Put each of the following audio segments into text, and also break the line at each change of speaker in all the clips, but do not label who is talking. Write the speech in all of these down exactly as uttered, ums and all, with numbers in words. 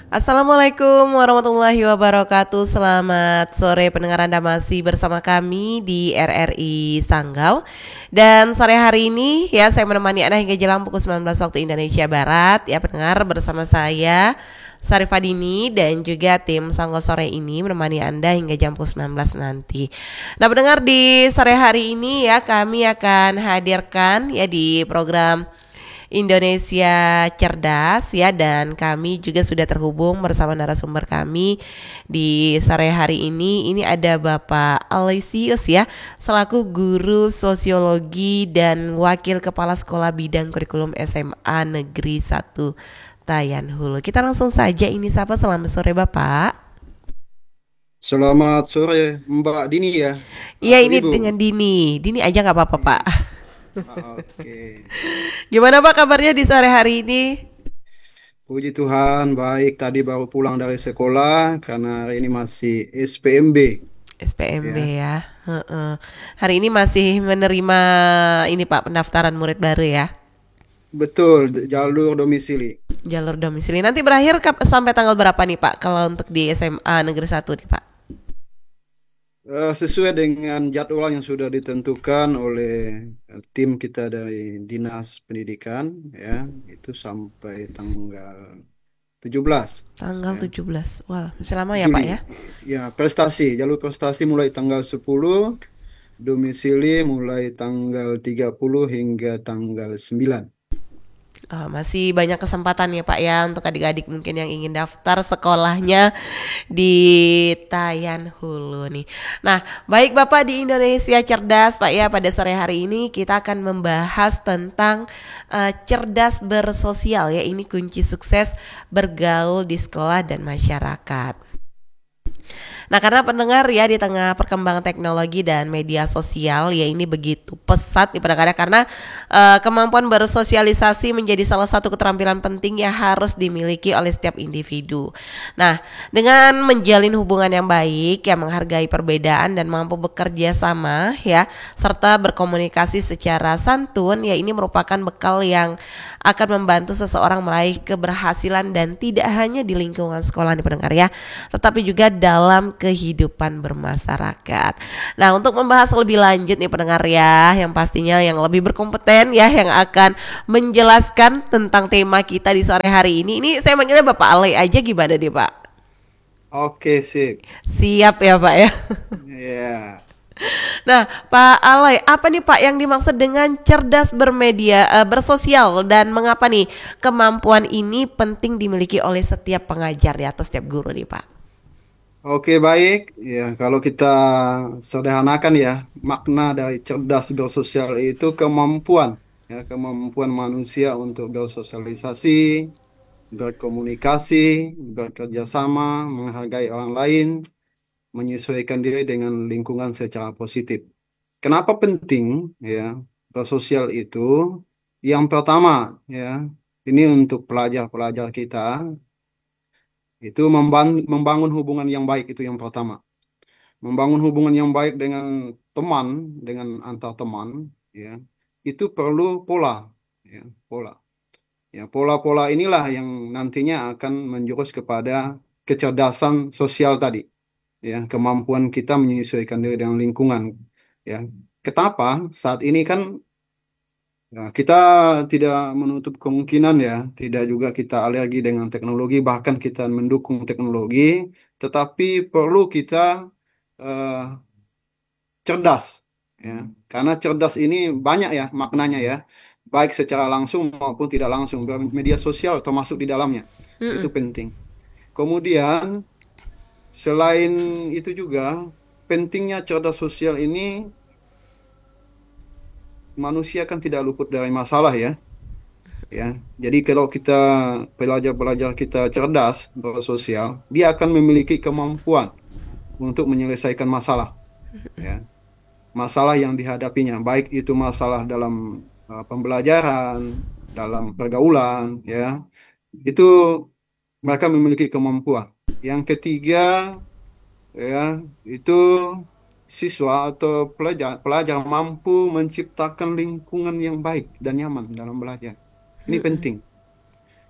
Assalamualaikum warahmatullahi wabarakatuh. Selamat sore pendengar, Anda masih bersama kami di R R I Sanggau. Dan sore hari ini ya saya menemani Anda hingga jelang pukul sembilan belas waktu Indonesia Barat. Ya pendengar, bersama saya Sarifadini dan juga tim Sanggau sore ini menemani Anda hingga jam pukul sembilan belas nanti. Nah pendengar, di sore hari ini ya kami akan hadirkan ya di program Indonesia Cerdas ya, dan kami juga sudah terhubung bersama narasumber kami di sore hari ini. Ini ada Bapak Aloysius ya, selaku guru sosiologi dan wakil kepala sekolah bidang kurikulum S M A Negeri satu Tayan Hulu. Kita langsung saja ini sapa. Selamat sore Bapak.
Selamat sore, Mbak Dini ya,
Iya,
atau
ini
Ibu.
dengan Dini. Dini aja nggak apa-apa Pak.
Iya. Ah, Oke,
Gimana Pak kabarnya di sore hari ini?
puji Tuhan, baik. Tadi baru pulang dari sekolah karena hari ini masih S P M B,
S P M B
ya.
ya. Heeh. Hari ini masih menerima ini Pak, pendaftaran murid baru ya.
Betul, d- jalur domisili.
Jalur domisili. Nanti berakhir kap- sampai tanggal berapa nih Pak kalau untuk di S M A Negeri satu nih Pak?
Eh, sesuai dengan jadwal yang sudah ditentukan oleh eh, tim kita dari Dinas Pendidikan, ya, itu sampai tanggal tujuh belas,
Tanggal
ya.
tujuh belas. Wah, masih lama ya Pak
Juli.
ya.
Ya, prestasi, jalur prestasi mulai tanggal sepuluh. Domisili mulai tanggal tiga puluh hingga tanggal sembilan.
Ah, masih banyak kesempatan ya Pak ya untuk adik-adik mungkin yang ingin daftar sekolahnya di Tayan Hulu nih. Nah, baik Bapak, di Indonesia Cerdas Pak ya, pada sore hari ini kita akan membahas tentang eh, cerdas bersosial ya. Ini kunci sukses bergaul di sekolah dan masyarakat. Nah, karena pendengar ya, di tengah perkembangan teknologi dan media sosial ya, ini begitu pesat di pendengar ya, karena eh, kemampuan bersosialisasi menjadi salah satu keterampilan penting yang harus dimiliki oleh setiap individu. Nah, dengan menjalin hubungan yang baik, yang menghargai perbedaan dan mampu bekerja sama ya, serta berkomunikasi secara santun ya, ini merupakan bekal yang akan membantu seseorang meraih keberhasilan, dan tidak hanya di lingkungan sekolah nih pendengar ya, tetapi juga dalam kehidupan bermasyarakat. Nah, untuk membahas lebih lanjut nih pendengar ya, yang pastinya yang lebih berkompeten ya, yang akan menjelaskan tentang tema kita di sore hari ini. Ini saya manggilnya Bapak Ale aja, gimana nih Pak?
Oke, sip.
Siap ya Pak ya.
Ya.
Nah, Pak Aloy, apa nih Pak yang dimaksud dengan cerdas bermedia, eh, bersosial, dan mengapa nih kemampuan ini penting dimiliki oleh setiap pengajar ya, atau setiap guru nih Pak?
Oke, baik. Ya, kalau kita sederhanakan ya, makna dari cerdas bersosial itu kemampuan, ya, kemampuan manusia untuk bersosialisasi, berkomunikasi, bekerja sama, menghargai orang lain, menyesuaikan diri dengan lingkungan secara positif. Kenapa penting ya bersosial itu? Yang pertama ya, ini untuk pelajar-pelajar kita itu memban- membangun hubungan yang baik, itu yang pertama. Membangun hubungan yang baik dengan teman, dengan antar teman, ya, itu perlu pola, ya, pola. Ya, pola-pola inilah yang nantinya akan menjurus kepada kecerdasan sosial tadi, ya, kemampuan kita menyesuaikan diri dengan lingkungan, ya. Kenapa? Saat ini kan, ya, kita tidak menutup kemungkinan ya, tidak juga kita alergi dengan teknologi, bahkan kita mendukung teknologi, tetapi perlu kita eh, cerdas, ya. Karena cerdas ini banyak ya maknanya ya, baik secara langsung maupun tidak langsung. Media sosial termasuk di dalamnya, itu
Mm-mm.
penting. Kemudian selain itu juga pentingnya cerdas sosial ini, manusia kan tidak luput dari masalah ya. Ya, jadi kalau kita pelajar-pelajar kita cerdas bersosial, dia akan memiliki kemampuan untuk menyelesaikan masalah, ya. Masalah yang dihadapinya, baik itu masalah dalam uh, pembelajaran, dalam pergaulan, ya. Itu mereka memiliki kemampuan. Yang ketiga, ya, itu siswa atau pelajar pelajar mampu menciptakan lingkungan yang baik dan nyaman dalam belajar. Ini penting.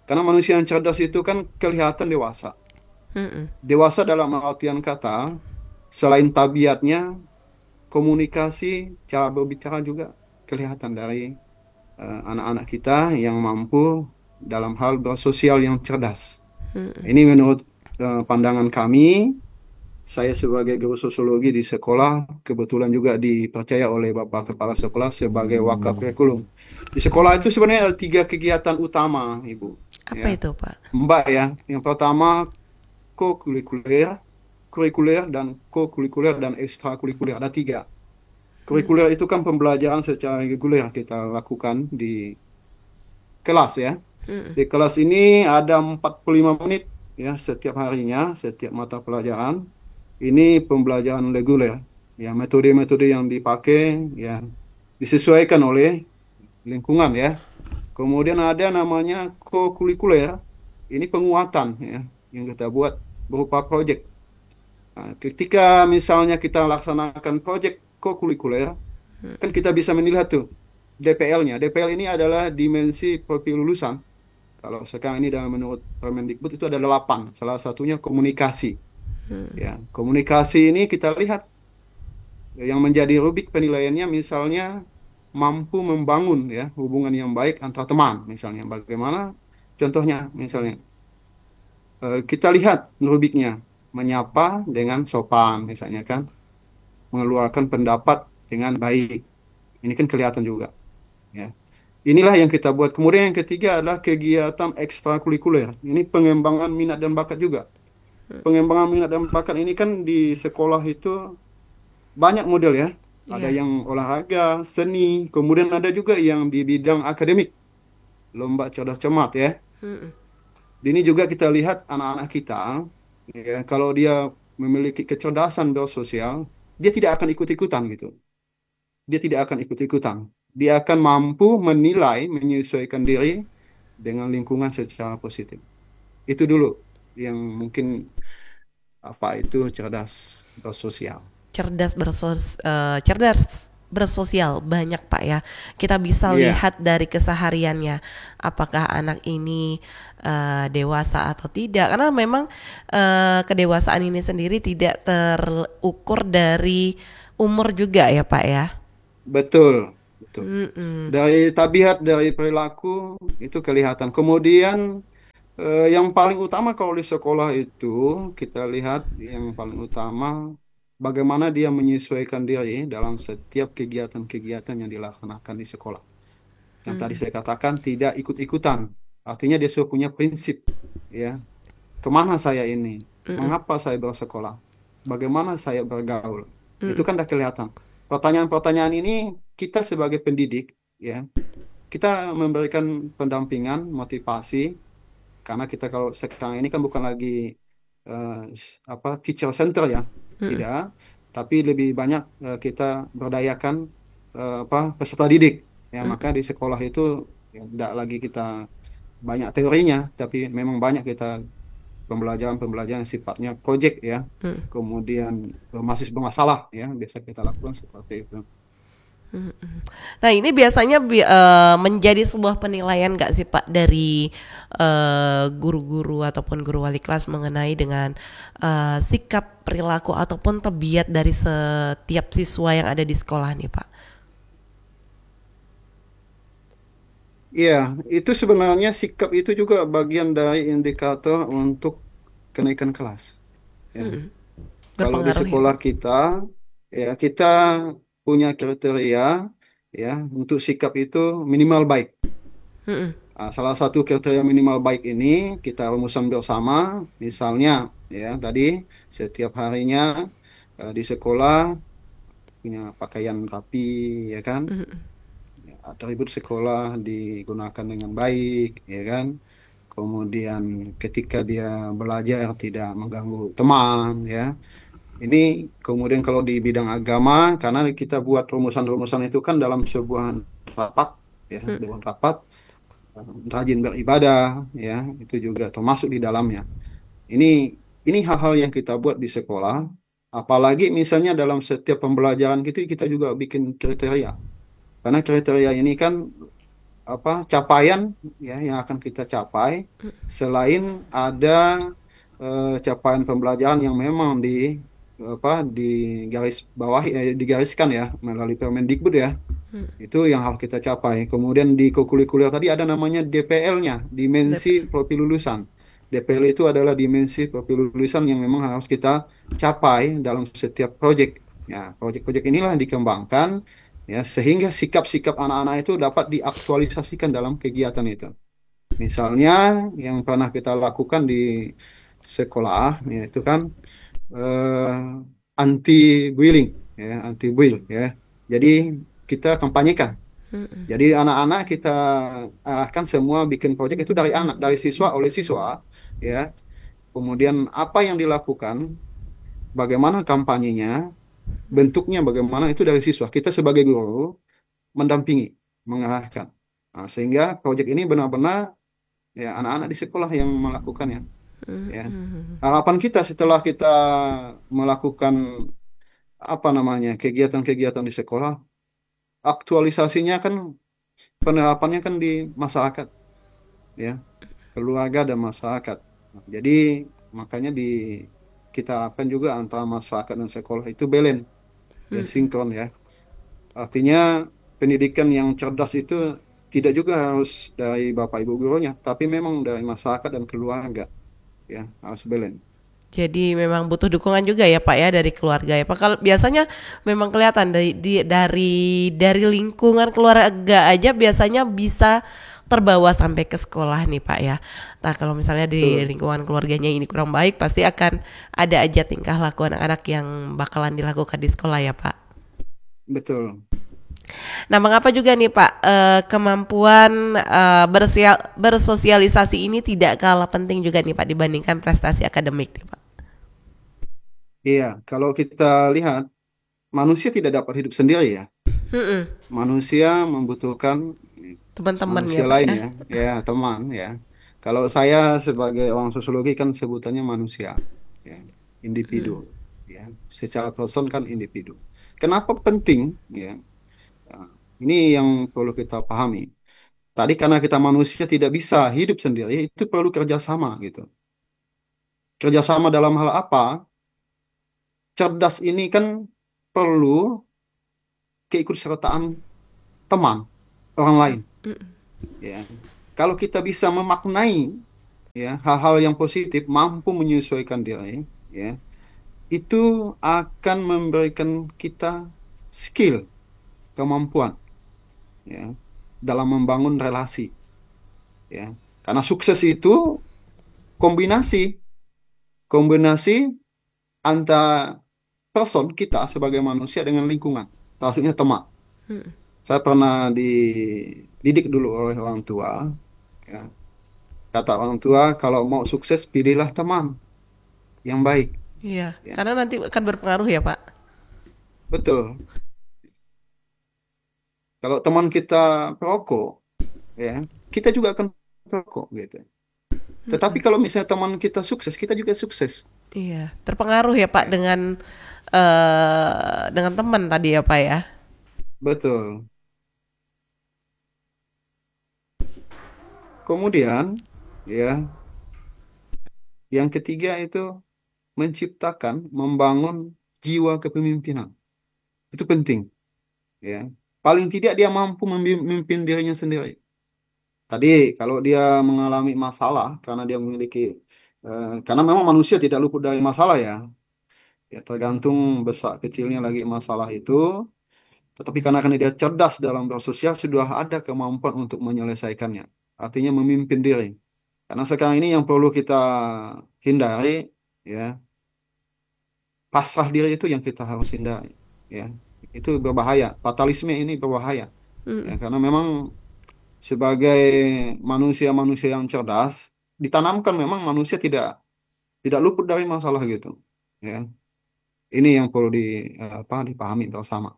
Karena manusia yang cerdas itu kan kelihatan dewasa.
Mm-mm.
Dewasa dalam artian kata, selain tabiatnya, komunikasi, cara berbicara juga kelihatan dari eh, anak-anak kita yang mampu dalam hal bersosial yang cerdas. Ini menurut eh, pandangan kami, saya sebagai guru sosiologi di sekolah, kebetulan juga dipercaya oleh Bapak Kepala Sekolah sebagai wakil kurikulum. Di sekolah itu sebenarnya ada tiga kegiatan utama, Ibu.
Apa
Ya,
itu, Pak?
Mbak ya. Yang pertama kokurikuler, kurikuler dan kokurikuler dan ekstrakurikuler. Ada tiga. Kurikuler itu kan pembelajaran secara reguler kita lakukan di kelas ya.
Mm-mm.
Di kelas ini ada empat puluh lima menit ya setiap harinya, setiap mata pelajaran. Ini pembelajaran reguler. Ya, metode-metode yang dipakai ya disesuaikan oleh lingkungan ya. Kemudian ada namanya kokurikuler. Ini penguatan ya yang kita buat berupa proyek. Nah, ketika misalnya kita laksanakan proyek kokurikuler, kan kita bisa menilai tuh D P L-nya. D P L ini adalah dimensi profil lulusan. Kalau sekarang ini dalam menurut Permendikbud itu ada delapan. Salah satunya komunikasi. Ya, komunikasi ini kita lihat yang menjadi rubik penilaiannya misalnya mampu membangun ya hubungan yang baik antar teman misalnya. Bagaimana? Contohnya misalnya eh, kita lihat rubiknya menyapa dengan sopan misalnya kan, mengeluarkan pendapat dengan baik. Ini kan kelihatan juga ya. Inilah yang kita buat. Kemudian yang ketiga adalah kegiatan ekstrakurikuler. Ini pengembangan minat dan bakat juga. Pengembangan minat dan bakat ini kan di sekolah itu banyak model ya. Ada
Iya.
yang olahraga, seni, kemudian ada juga yang di bidang akademik, lomba cerdas cermat ya.
Mm-mm.
Ini juga kita lihat anak-anak kita, ya, kalau dia memiliki kecerdasan bersosial, dia tidak akan ikut-ikutan gitu. Dia tidak akan ikut-ikutan. Dia akan mampu menilai, menyesuaikan diri dengan lingkungan secara positif. Itu dulu yang mungkin apa itu cerdas bersosial.
Cerdas bersos eh, cerdas bersosial banyak Pak ya. Kita bisa
Iya,
lihat dari kesehariannya apakah anak ini eh, dewasa atau tidak. Karena memang eh, kedewasaan ini sendiri tidak terukur dari umur juga ya Pak ya.
betul, betul.
Mm-mm.
Dari tabiat, dari perilaku itu kelihatan. Kemudian eh, yang paling utama kalau di sekolah itu kita lihat yang paling utama bagaimana dia menyesuaikan diri dalam setiap kegiatan-kegiatan yang dilaksanakan di sekolah. Yang tadi saya katakan tidak ikut-ikutan. Artinya dia sudah punya prinsip, ya. Kemana saya ini?
Mm-mm.
Mengapa saya bersekolah? Bagaimana saya bergaul? Itu
Mm-mm.
kan udah kelihatan. Pertanyaan-pertanyaan ini kita sebagai pendidik, ya, kita memberikan pendampingan, motivasi, karena kita kalau sekarang ini kan bukan lagi eh, apa teacher center ya,
Mm-mm.
tidak, tapi lebih banyak eh, kita berdayakan eh, apa peserta didik. Ya, maka di sekolah itu ya, tidak lagi kita banyak teorinya, tapi memang banyak kita pembelajaran-pembelajaran yang sifatnya project ya.
Mm-mm.
Kemudian eh, masih bermasalah ya, biasa kita lakukan seperti itu.
Nah ini biasanya bi- eh, menjadi sebuah penilaian nggak sih Pak dari eh, guru-guru ataupun guru wali kelas mengenai dengan eh, sikap perilaku ataupun tabiat dari setiap siswa yang ada di sekolah nih Pak.
Iya, itu sebenarnya sikap itu juga bagian dari indikator untuk kenaikan kelas. Ya. Kalau di
Berpengaruh ya
sekolah
Pak.
kita, ya kita punya kriteria ya untuk sikap itu minimal baik.
Mm-mm.
Nah, salah satu kriteria minimal baik ini kita rumuskan bersama, misalnya ya tadi setiap harinya eh, di sekolah punya pakaian rapi, ya kan? Ya, atribut sekolah digunakan dengan baik, ya kan? Kemudian ketika dia belajar tidak mengganggu teman, ya. Ini kemudian kalau di bidang agama, karena kita buat rumusan-rumusan itu kan dalam sebuah rapat, ya, dewan rapat, eh, rajin beribadah, ya, itu juga termasuk di dalamnya. Ini ini hal-hal yang kita buat di sekolah, apalagi misalnya dalam setiap pembelajaran gitu kita juga bikin kriteria. Karena kriteria ini kan apa capaian ya yang akan kita capai selain ada eh, capaian pembelajaran yang memang di apa di garis bawah eh, digariskan ya melalui Permendikbud ya. Itu yang harus kita capai. Kemudian di kokurikuler tadi ada namanya D P L-nya, dimensi
Dep-
profil lulusan. D P L itu adalah dimensi profil lulusan yang memang harus kita capai dalam setiap proyek. Ya, proyek-proyek inilah yang dikembangkan ya sehingga sikap-sikap anak-anak itu dapat diaktualisasikan dalam kegiatan itu. Misalnya yang pernah kita lakukan di sekolah yaitu kan eh, anti bullying ya, anti bully ya. Jadi kita kampanyekan jadi anak-anak kita arahkan semua bikin proyek itu dari anak, dari siswa oleh siswa, ya. Kemudian apa yang dilakukan, bagaimana kampanyenya, bentuknya bagaimana itu dari siswa. Kita sebagai guru mendampingi, mengarahkan. Nah, sehingga proyek ini benar-benar ya anak-anak di sekolah yang melakukannya, ya. Harapan kita setelah kita melakukan apa namanya kegiatan-kegiatan di sekolah, aktualisasinya kan penerapannya kan di masyarakat, ya. Keluarga dan masyarakat. Jadi makanya di kita akan juga antara masyarakat dan sekolah itu balance ya sinkron ya. Artinya pendidikan yang cerdas itu tidak juga harus dari bapak ibu gurunya, tapi memang dari masyarakat dan keluarga ya harus balance.
Jadi memang butuh dukungan juga ya Pak ya dari keluarga ya Pak. Kalau biasanya memang kelihatan dari di- dari dari lingkungan keluarga aja biasanya bisa terbawa sampai ke sekolah nih Pak ya. Nah kalau misalnya di
Betul,
lingkungan keluarganya ini kurang baik pasti akan ada aja tingkah laku anak-anak yang bakalan dilakukan di sekolah ya Pak.
betul.
Nah mengapa juga nih Pak eh, kemampuan eh, bersia- bersosialisasi ini tidak kalah penting juga nih Pak dibandingkan prestasi akademik nih Pak.
Iya, kalau kita lihat manusia tidak dapat hidup sendiri ya.
Mm-mm.
Manusia membutuhkan
Teman-teman ya
manusia
Pak
lain
ya.
ya, ya teman ya. Kalau saya sebagai orang sosiologi kan sebutannya manusia, ya, individu, ya. Secara person kan individu. Kenapa penting? Ya, Nah, ini yang perlu kita pahami. Tadi karena kita manusia tidak bisa hidup sendiri, itu perlu kerjasama gitu. Kerjasama dalam hal apa? Cerdas ini kan perlu keikutsertaan teman, orang lain. Ya, kalau kita bisa memaknai ya hal-hal yang positif mampu menyesuaikan diri ya itu akan memberikan kita skill kemampuan ya dalam membangun relasi ya karena sukses itu kombinasi kombinasi antara person kita sebagai manusia dengan lingkungan maksudnya teman saya pernah dididik dulu oleh orang tua ya kata orang tua kalau mau sukses pilihlah teman yang baik
Iya,
ya
karena nanti akan berpengaruh ya Pak.
betul. Kalau teman kita perokok, ya, kita juga akan perokok gitu. Tetapi kalau misalnya teman kita sukses, kita juga sukses.
Iya, terpengaruh ya Pak dengan eh dengan teman tadi ya Pak ya.
Betul. Kemudian, ya, yang ketiga itu menciptakan, membangun jiwa kepemimpinan. Itu penting, ya. Paling tidak dia mampu memimpin dirinya sendiri. Tadi kalau dia mengalami masalah karena dia memiliki eh, karena memang manusia tidak luput dari masalah ya. Ya tergantung besar kecilnya lagi masalah itu. Tetapi karena karena dia cerdas dalam bersosial, sudah ada kemampuan untuk menyelesaikannya. Artinya memimpin diri. Karena sekarang ini yang perlu kita hindari, ya, pasrah diri itu yang kita harus hindari. Ya, itu berbahaya. Fatalisme ini berbahaya. Ya,
Mm.
karena memang sebagai manusia-manusia yang cerdas, ditanamkan memang manusia tidak tidak luput dari masalah gitu. Ya, ini yang perlu di apa dipahami bersama.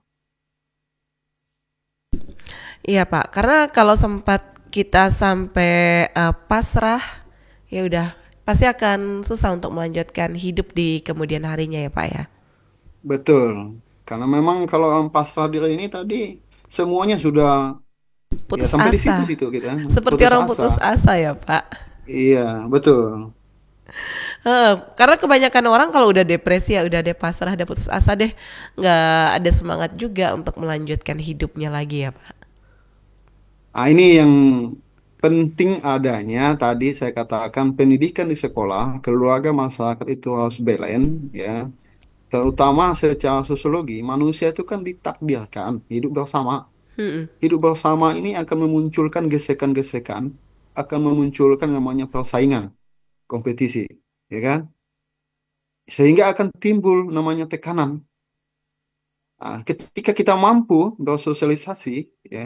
Iya Pak, karena kalau sempat kita sampai eh, pasrah, ya udah pasti akan susah untuk melanjutkan hidup di kemudian harinya ya Pak ya.
Betul. Karena memang kalau pasrah diri ini tadi semuanya sudah Ya
Putus
sampai di
asa.
situ-situ kita,
Seperti
putus
orang
asa.
putus asa ya Pak.
Iya, betul.
Heeh, karena kebanyakan orang kalau udah depresi ya udah deh pasrah, udah putus asa deh, nggak ada semangat juga untuk melanjutkan hidupnya lagi ya Pak.
Nah, ini yang penting adanya tadi saya katakan pendidikan di sekolah, keluarga, masyarakat itu harus balance ya. Terutama secara sosiologi, manusia itu kan ditakdirkan hidup bersama.
Mm-mm.
Hidup bersama ini akan memunculkan gesekan-gesekan, akan memunculkan namanya persaingan, kompetisi, ya kan? Sehingga akan timbul namanya tekanan. Nah, ketika kita mampu bersosialisasi, ya,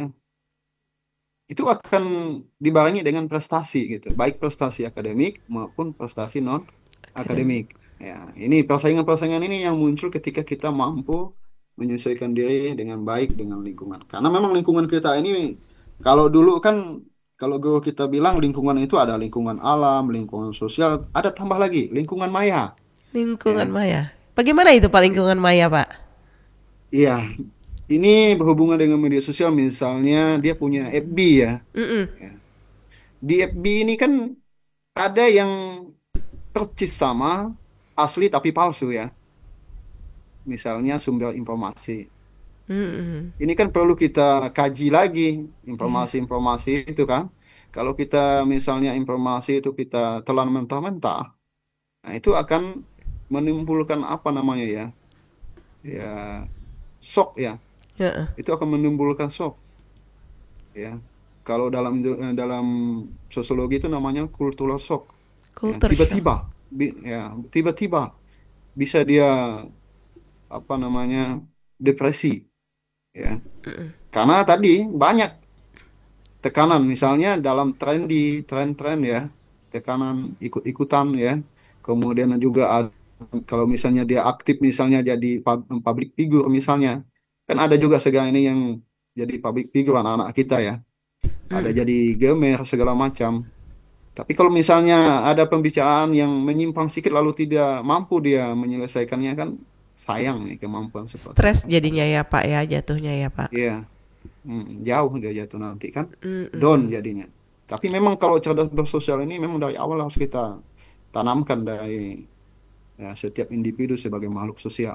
itu akan dibarengi dengan prestasi gitu, baik prestasi akademik maupun prestasi non
Akademik.
akademik. Ya, ini persaingan-persaingan ini yang muncul ketika kita mampu menyesuaikan diri dengan baik dengan lingkungan. Karena memang lingkungan kita ini, kalau dulu kan, kalau guru kita bilang lingkungan itu ada lingkungan alam, lingkungan sosial, ada tambah lagi lingkungan maya. Ya,
Lingkungan maya. Bagaimana itu Pak lingkungan maya Pak?
iya. Ini berhubungan dengan media sosial, misalnya dia punya F B ya.
Mm-mm.
Ya. Di F B ini kan ada yang persis sama asli tapi palsu ya. Misalnya sumber informasi.
Mm-mm.
Ini kan perlu kita kaji lagi
Iya.
informasi-informasi itu kan. Kalau kita misalnya informasi itu kita telan mentah-mentah, nah itu akan menimbulkan apa namanya ya? Ya, shock ya.
Heeh.
Itu akan menimbulkan shock ya. Kalau dalam dalam sosiologi itu namanya cultural shock. Ya,
Culture shock.
tiba-tiba bi- ya, tiba-tiba bisa dia apa namanya depresi ya, karena tadi banyak tekanan misalnya dalam tren di tren-tren ya, tekanan ikut-ikutan ya, kemudian juga ada, kalau misalnya dia aktif misalnya jadi pub- public figure misalnya, kan ada juga sekarang ini yang jadi public figure anak-anak kita ya, ada
Mm.
jadi gamer segala macam. Tapi kalau misalnya ada pembicaraan yang menyimpang sedikit lalu tidak mampu dia menyelesaikannya, kan sayang nih kemampuan seperti
Stres
itu.
jadinya ya Pak ya, jatuhnya ya Pak.
Iya, mm, jauh dia jatuh nanti kan, down
Mm-mm.
jadinya. Tapi memang kalau cerdas bersosial ini memang dari awal harus kita tanamkan dari ya, setiap individu sebagai makhluk sosial.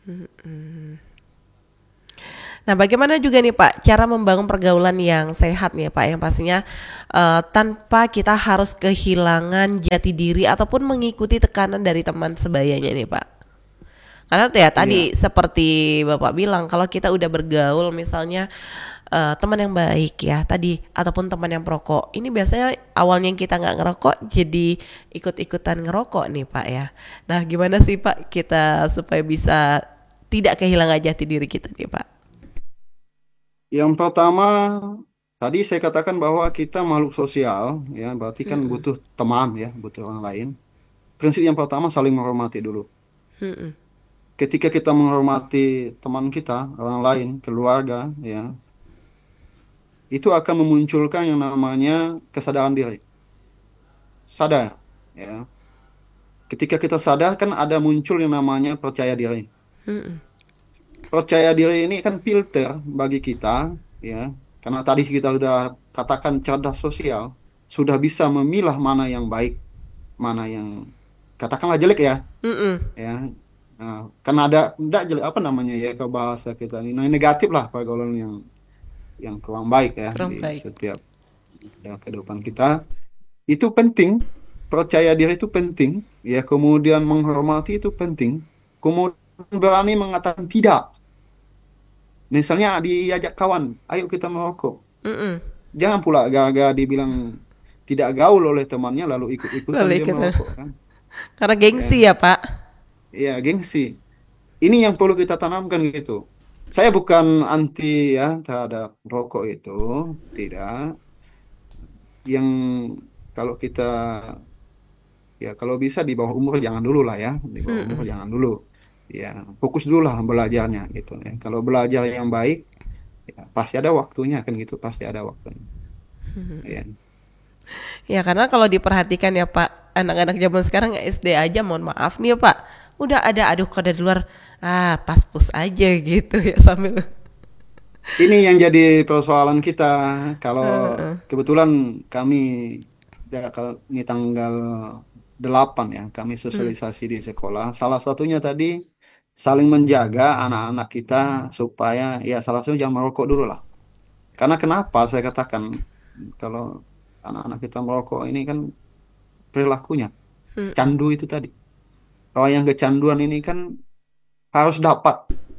Nah, bagaimana juga nih Pak cara membangun pergaulan yang sehat nih Pak, yang pastinya eh, tanpa kita harus kehilangan jati diri ataupun mengikuti tekanan dari teman sebayanya nih Pak. Karena tuh ya tadi
Iya,
seperti Bapak bilang kalau kita udah bergaul misalnya eh, teman yang baik ya tadi ataupun teman yang perokok, ini biasanya awalnya kita nggak ngerokok jadi ikut-ikutan ngerokok nih Pak ya. Nah, gimana sih Pak kita supaya bisa tidak kehilangan jati diri kita nih Pak?
yang pertama tadi saya katakan bahwa kita makhluk sosial ya, berarti kan
Mm-mm.
butuh teman ya, butuh orang lain. Prinsip yang pertama saling menghormati dulu.
Mm-mm.
Ketika kita menghormati teman kita, orang lain, keluarga ya, itu akan memunculkan yang namanya kesadaran diri. Sadar, ya. Ketika kita sadar kan ada muncul yang namanya percaya diri.
Mm-mm.
Percaya diri ini kan filter bagi kita, ya. Karena tadi kita sudah katakan cerdas sosial, sudah bisa memilah mana yang baik, mana yang katakanlah jelek ya,
Mm-mm.
ya. Nah, karena ada enggak jelek apa namanya ya ke bahasa kita ini, nah, negatif lah pergaulan yang yang kurang baik ya di
Kurang baik.
setiap dalam kehidupan kita. Itu penting, percaya diri itu penting, ya, kemudian menghormati itu penting, kemudian berani mengatakan tidak. Misalnya diajak kawan, ayo kita merokok.
Mm-mm.
Jangan pula gara-gara dibilang tidak gaul oleh temannya lalu ikut-ikutan
Lalu
dia
kita
merokok kan.
karena gengsi
Ya,
ya Pak.
ya gengsi. Ini yang perlu kita tanamkan gitu. Saya bukan anti ya terhadap rokok itu, tidak. Yang kalau kita ya kalau bisa di bawah umur jangan dulu lah ya, di bawah umur
Mm-mm.
jangan dulu. Ya, fokus dulu lah belajarnya gitu ya. Kalau belajar yang baik, ya pasti ada waktunya kan gitu, pasti ada waktunya. Ya.
Ya karena kalau diperhatikan ya Pak, anak-anak zaman sekarang S D aja mohon maaf nih ya Pak, udah ada aduh kode di luar, ah pas pus aja gitu ya sambil
Ini yang jadi persoalan kita. Kalau
Heeh.
kebetulan kami ya, kalau ini tanggal delapan ya, kami
Hmm.
sosialisasi di sekolah. Salah satunya tadi saling menjaga anak-anak kita supaya ya salah satunya jangan merokok dulu lah. Karena kenapa saya katakan kalau anak-anak kita merokok ini kan perilakunya candu itu tadi. Kalau yang kecanduan ini kan harus dapat.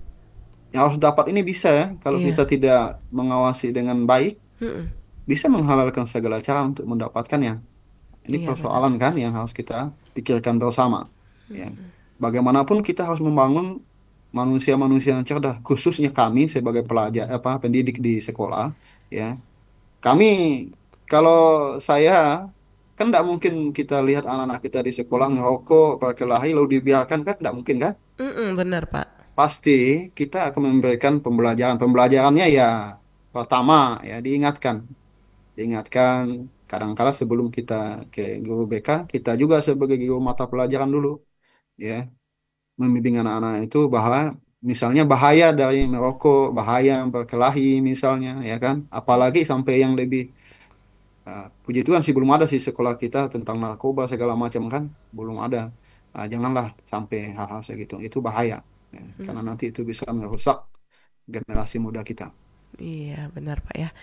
Yang harus dapat ini bisa ya kalau
Iya.
kita tidak mengawasi dengan baik
Mm-mm.
bisa menghalalkan segala cara untuk mendapatkannya. Ini
Iya benar.
persoalan kan yang harus kita pikirkan bersama. Ya. Bagaimanapun kita harus membangun manusia-manusia yang cerdas, khususnya kami sebagai pelajar apa pendidik di sekolah. Ya, kami kalau saya kan tidak mungkin kita lihat anak-anak kita di sekolah ngerokok, berkelahi, lalu dibiarkan kan tidak mungkin kan?
Mm-mm, benar Pak.
Pasti kita akan memberikan pembelajaran. Pembelajarannya ya pertama ya diingatkan diingatkan kadang-kala sebelum kita ke guru B K kita juga sebagai guru mata pelajaran dulu ya membimbing anak-anak itu bahwa misalnya bahaya dari merokok bahaya berkelahi misalnya ya kan apalagi sampai yang lebih uh, puji Tuhan sih belum ada sih sekolah kita tentang narkoba segala macam kan belum ada. Ah, janganlah sampai hal-hal segitu itu bahaya ya. Karena nanti itu bisa merusak generasi muda kita.
Iya benar Pak ya.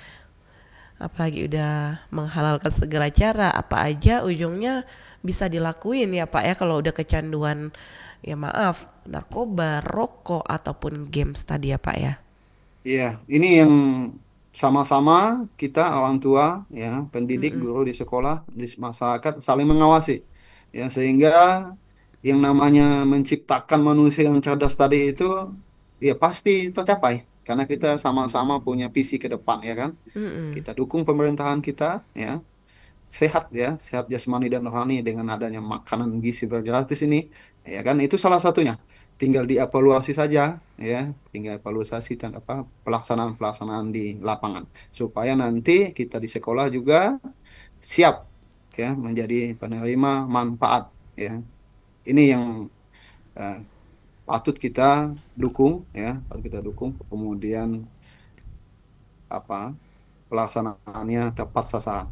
Apalagi udah menghalalkan segala cara, apa aja ujungnya bisa dilakuin ya Pak ya kalau udah kecanduan, ya maaf, narkoba, rokok ataupun games tadi ya Pak ya.
Iya, ini yang sama-sama kita orang tua, ya, pendidik,
Mm-mm.
guru di sekolah, di masyarakat saling mengawasi, ya, sehingga yang namanya menciptakan manusia yang cerdas tadi itu, ya pasti tercapai, karena kita sama-sama punya visi ke depan, ya kan?
Mm-mm.
Kita dukung pemerintahan kita, ya, sehat ya, sehat jasmani dan rohani dengan adanya makanan gizi bergratis ini, ya kan itu salah satunya. Tinggal dievaluasi saja, ya, tinggal evaluasi dan apa pelaksanaan-pelaksanaan di lapangan supaya nanti kita di sekolah juga siap ya menjadi penerima manfaat ya. Ini yang eh, patut kita dukung ya, patut kita dukung kemudian apa pelaksanaannya tepat sasaran.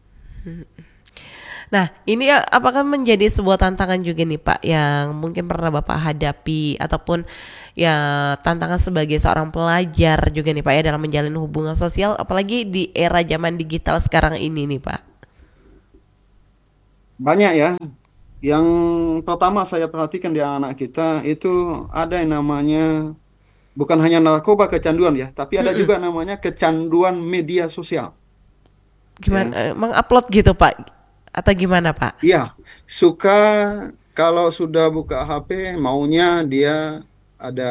Nah, ini ya, apakah menjadi sebuah tantangan juga nih Pak yang mungkin pernah Bapak hadapi ataupun ya tantangan sebagai seorang pelajar juga nih Pak ya dalam menjalin hubungan sosial apalagi di era zaman digital sekarang ini nih Pak.
Banyak ya. Yang pertama saya perhatikan di anak kita itu ada yang namanya bukan hanya narkoba kecanduan ya, tapi ada
Mm-mm.
juga namanya kecanduan media sosial.
Gimana
Ya,
eh, mengupload gitu Pak atau gimana Pak?
iya, suka kalau sudah buka H P maunya dia ada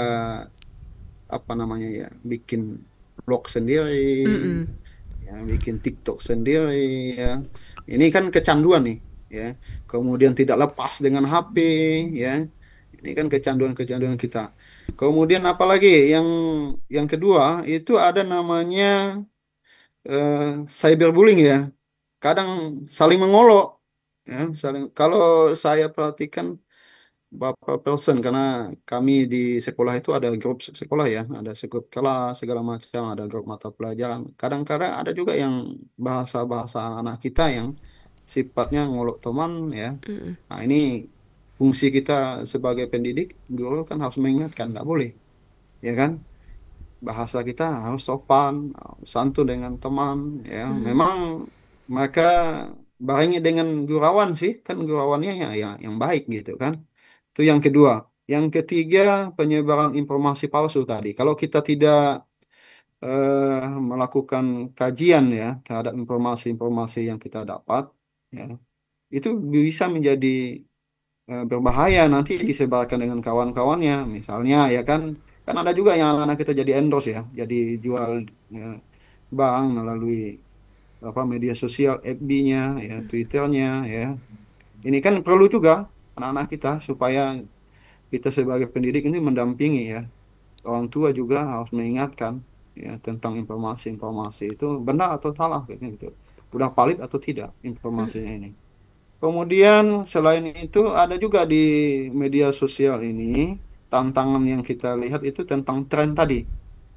apa namanya ya, bikin vlog sendiri,
Mm-mm.
ya, bikin TikTok sendiri, ya. Ini kan kecanduan nih, ya. Kemudian tidak lepas dengan H P, ya. Ini kan kecanduan-kecanduan kita. Kemudian apalagi yang yang kedua itu ada namanya eh, cyberbullying ya. Kadang saling mengolok, ya. Saling. Kalau saya perhatikan Bapak person karena kami di sekolah itu ada grup sekolah ya, ada grup kelas segala macam, ada grup mata pelajaran. Kadang-kadang ada juga yang bahasa-bahasa anak kita yang sifatnya ngolok teman ya.
Mm-mm.
Nah, ini fungsi kita sebagai pendidik, guru kan harus mengingatkan, nggak boleh, ya kan? Bahasa kita harus sopan, santun dengan teman, ya. Memang mereka barengi dengan gurawan sih, kan gurawannya ya, ya yang baik gitu kan. Itu yang kedua. Yang ketiga, penyebaran informasi palsu tadi. Kalau kita tidak eh, melakukan kajian ya terhadap informasi-informasi yang kita dapat, ya, itu bisa menjadi eh, berbahaya nanti disebarkan dengan kawan-kawannya. Misalnya ya kan, kan ada juga yang anak-anak kita jadi endorse ya, jadi jual ya, barang melalui apa media sosial, F B-nya, ya, Twitter-nya, ya. Ini kan perlu juga anak-anak kita supaya kita sebagai pendidik ini mendampingi ya. Orang tua juga harus mengingatkan ya tentang informasi-informasi itu benar atau salah kayak gitu. Udah valid atau tidak informasinya ini. Kemudian selain itu ada juga di media sosial ini tantangan yang kita lihat itu tentang tren tadi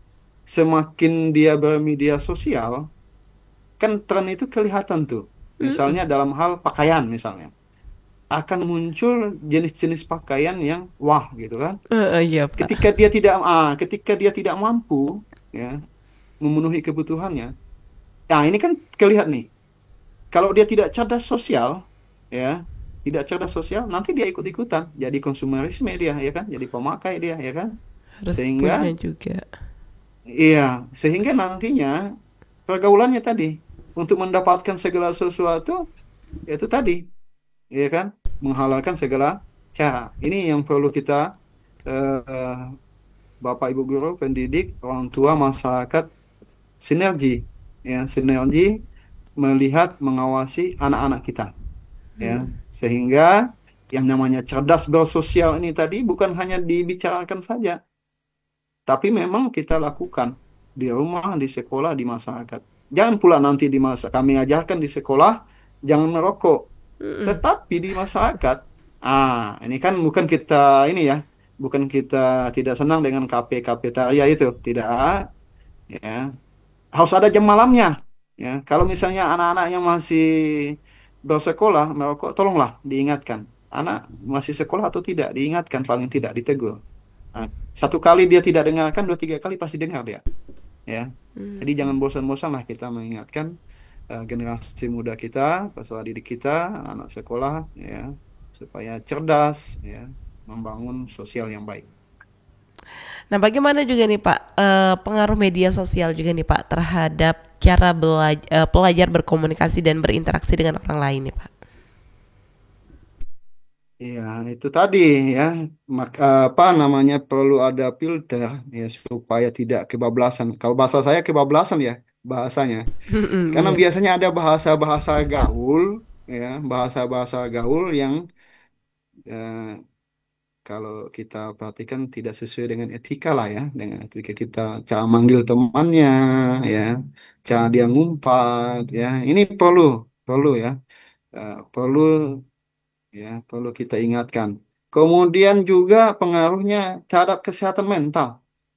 semakin dia bermedia sosial, kan tren itu kelihatan tuh.
Mm-mm.
Misalnya dalam hal pakaian misalnya, akan muncul jenis-jenis pakaian yang wah gitu kan.
Eh, eh, iya Pak.
Ketika dia tidak ah, ketika dia tidak mampu ya memenuhi kebutuhannya. Nah, ini kan kelihatan nih. Kalau dia tidak cerdas sosial, ya, tidak cerdas sosial, nanti dia ikut-ikutan jadi konsumerisme dia, ya kan, jadi pemakai dia, ya kan,
Harus
sehingga,
punya juga.
iya, sehingga nantinya pergaulannya tadi untuk mendapatkan segala sesuatu, itu tadi, ya kan, menghalalkan segala cara. Ini yang perlu kita, eh, Bapak Ibu guru, pendidik, orang tua, masyarakat, sinergi, ya, sinergi melihat, mengawasi anak-anak kita. Ya, sehingga yang namanya cerdas bersosial ini tadi bukan hanya dibicarakan saja, tapi memang kita lakukan di rumah, di sekolah, di masyarakat. Jangan pula nanti di masa kami ajarkan di sekolah jangan merokok,
Mm-mm.
tetapi di masyarakat, ah ini kan bukan kita ini ya, bukan kita tidak senang dengan kafe kafetaria itu, tidak, ya harus ada jam malamnya. Ya, kalau misalnya anak-anak yang masih bersekolah merokok, tolonglah diingatkan. Anak masih sekolah atau tidak, diingatkan paling tidak ditegur. Nah, satu kali dia tidak dengarkan, dua tiga kali pasti dengar dia. Ya, jadi jangan bosan-bosan lah kita mengingatkan eh, generasi muda kita, peserta didik kita, anak sekolah, ya, supaya cerdas, ya, membangun sosial yang baik.
Nah, bagaimana juga nih Pak eh, pengaruh media sosial juga nih Pak terhadap cara belaj- eh, pelajar berkomunikasi dan berinteraksi dengan orang lain nih Pak?
Iya, itu tadi ya, maka apa namanya perlu ada filter ya supaya tidak kebablasan. Kalau bahasa saya kebablasan ya bahasanya.
Mm-mm,
Karena
iya.
biasanya ada bahasa-bahasa gaul ya, bahasa-bahasa gaul yang eh, kalau kita perhatikan tidak sesuai dengan etika lah ya, dengan etika kita, cara manggil temannya ya, cara dia ngumpat ya. Ini perlu perlu ya, eh, perlu ya perlu kita ingatkan. Kemudian juga pengaruhnya terhadap kesehatan mental.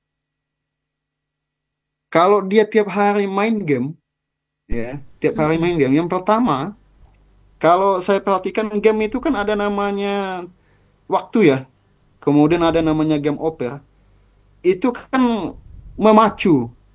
Kalau dia tiap hari main game, ya tiap hari main game. Yang pertama, kalau saya perhatikan game itu kan ada namanya waktu ya. Kemudian ada namanya game over. Itu kan memacu,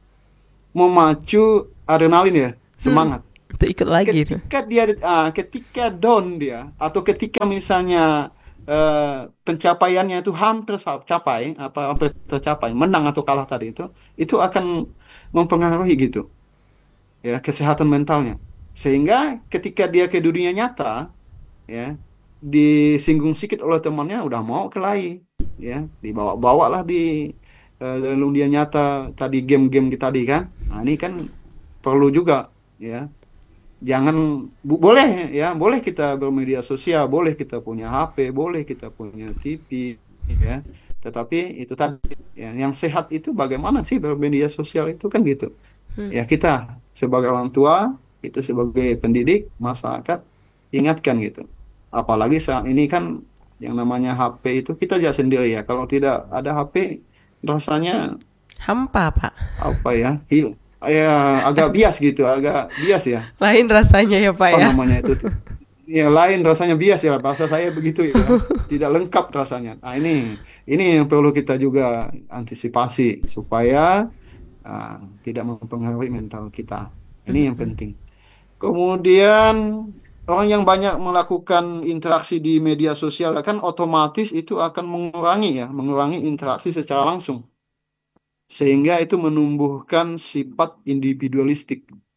memacu adrenalin ya,
Hmm,
semangat.
itu ikut lagi tuh.
Ketika dia ah, ketika down dia atau ketika misalnya eh, pencapaiannya itu hampir tercapai apa hampir tercapai menang atau kalah tadi itu itu akan mempengaruhi gitu ya kesehatan mentalnya sehingga ketika dia ke dunia nyata ya disinggung sedikit oleh temannya udah mau kelahi ya dibawa-bawa lah di eh, dalam dunia nyata tadi game-game tadi kan nah ini kan perlu juga ya. Jangan bu- boleh ya, boleh kita bermedia sosial, boleh kita punya H P, boleh kita punya T V ya. Tetapi itu tadi ya, yang sehat itu bagaimana sih bermedia sosial itu kan gitu.
Hmm.
Ya kita sebagai orang tua, kita sebagai pendidik masyarakat ingatkan gitu. Apalagi saat ini kan yang namanya H P itu kita aja sendiri ya. Kalau tidak ada H P rasanya
Hampa Pak.
apa ya? Hil ya agak bias gitu, agak bias ya
Lain rasanya ya Pak
apa
ya.
namanya itu ya lain rasanya bias ya bahasa saya begitu ya tidak lengkap rasanya nah ini ini yang perlu kita juga antisipasi supaya ah, tidak mempengaruhi mental kita ini yang penting kemudian orang yang banyak melakukan interaksi di media sosial kan otomatis itu akan mengurangi ya mengurangi interaksi secara langsung sehingga itu menumbuhkan sifat individualistik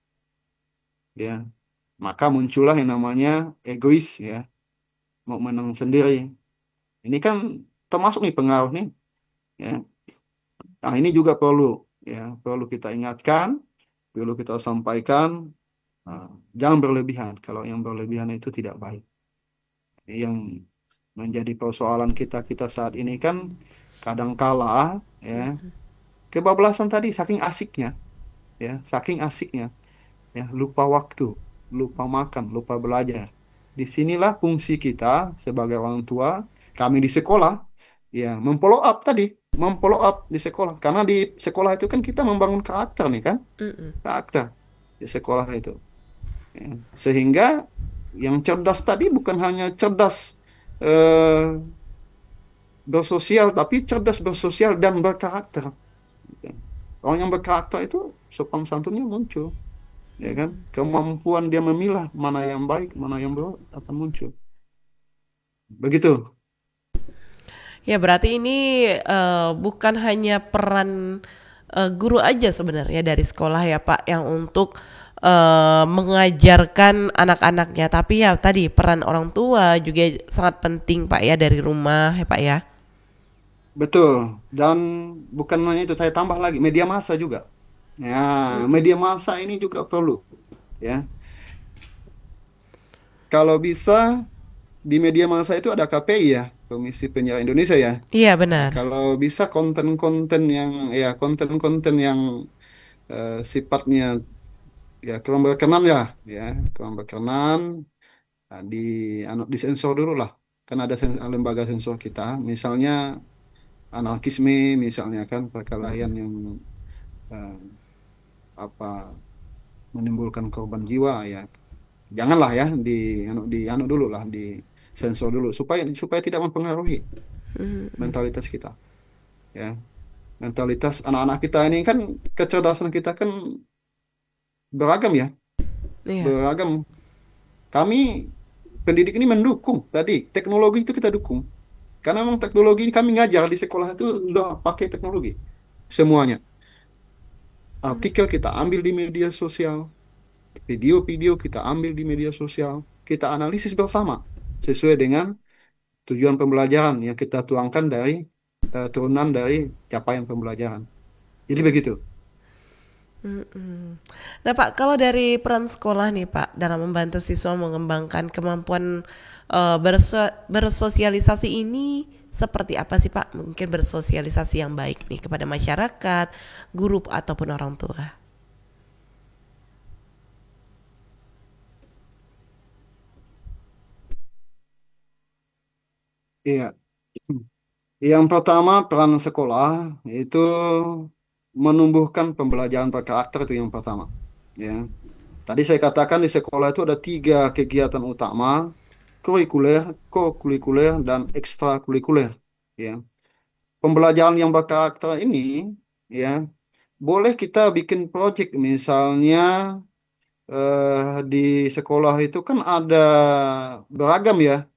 ya maka muncullah yang namanya egois ya mau menang sendiri. Ini kan termasuk nih pengaruh nih, ya. Nah, ini juga perlu, ya, perlu kita ingatkan, perlu kita sampaikan, nah, jangan berlebihan. Kalau yang berlebihan itu tidak baik. Yang menjadi persoalan kita kita saat ini kan kadang kala, ya, kebablasan tadi saking asiknya, ya, saking asiknya, ya, lupa waktu, lupa makan, lupa belajar. Disinilah fungsi kita sebagai orang tua, kami di sekolah, ya, memfollow up tadi. memfollow up di sekolah. Karena di sekolah itu kan kita membangun karakter nih kan,
Mm-mm.
karakter di sekolah itu. Ya. Sehingga yang cerdas tadi bukan hanya cerdas eh, bersosial, tapi cerdas bersosial dan berkarakter. Ya. Orang yang berkarakter itu sopan santunnya muncul, ya kan? Kemampuan dia memilah mana yang baik, mana yang buruk akan muncul. Begitu.
Ya berarti ini eh, bukan hanya peran eh, guru aja sebenarnya dari sekolah ya Pak yang untuk eh, mengajarkan anak-anaknya, tapi ya tadi peran orang tua juga sangat penting Pak ya dari rumah ya Pak ya.
Betul. Dan bukan hanya itu, saya tambah lagi media massa juga. Ya, media massa ini juga perlu. Ya, kalau bisa di media massa itu ada K P I ya, Komisi Penyiaran Indonesia ya.
Iya
Nah,
benar.
kalau bisa konten-konten yang ya konten-konten yang eh, sifatnya ya kurang berkenan ya, ya kurang berkenan, nah, di anu disensor dulu lah. Kan ada sen- lembaga sensor kita, misalnya anarkisme, misalnya kan perkelahian yang eh, apa menimbulkan korban jiwa ya. Janganlah ya di anu di anu dulu lah, di sensor dulu supaya supaya tidak mempengaruhi mentalitas kita ya. Mentalitas anak-anak kita ini kan, kecerdasan kita kan beragam ya,
Iya.
beragam. Kami pendidik ini mendukung tadi teknologi itu kita dukung. Karena memang teknologi ini kami ngajar di sekolah itu udah pakai teknologi semuanya. Artikel kita ambil di media sosial, video-video kita ambil di media sosial, kita analisis bersama sesuai dengan tujuan pembelajaran yang kita tuangkan dari eh, turunan dari capaian pembelajaran. Jadi begitu.
Mm-mm. Nah Pak, kalau dari peran sekolah nih Pak dalam membantu siswa mengembangkan kemampuan eh, berso- bersosialisasi ini seperti apa sih Pak? Mungkin bersosialisasi yang baik nih kepada masyarakat, guru ataupun orang tua.
Iya. Yang pertama peran sekolah itu menumbuhkan pembelajaran berkarakter itu yang pertama. Ya. Tadi saya katakan di sekolah itu ada tiga kegiatan utama, kurikuler, kokurikuler, dan ekstrakurikuler. Ya. Pembelajaran yang berkarakter ini, ya, boleh kita bikin project, misalnya eh, di sekolah itu kan ada beragam ya.